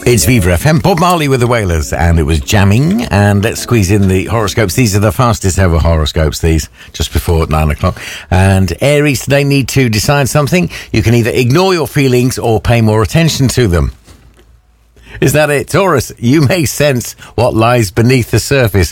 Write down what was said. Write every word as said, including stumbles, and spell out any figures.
It's Viva F M, Bob Marley with the Wailers, and it was jamming. And let's squeeze in the horoscopes. These are the fastest ever horoscopes, these, just before nine o'clock. And Aries, today need to decide something. You can either ignore your feelings or pay more attention to them. Is that it? Taurus, you may sense what lies beneath the surface,